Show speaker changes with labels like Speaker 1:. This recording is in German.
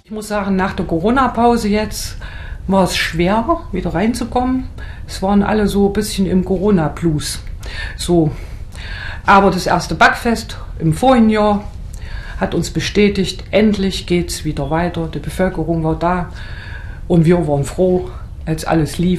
Speaker 1: Ich muss sagen, nach der Corona-Pause jetzt war es schwer, wieder reinzukommen. Es waren alle so ein bisschen im Corona-Blues. So. Aber das erste Backfest im vorigen Jahr hat uns bestätigt, endlich geht es wieder weiter. Die Bevölkerung war da und wir waren froh, als alles lief.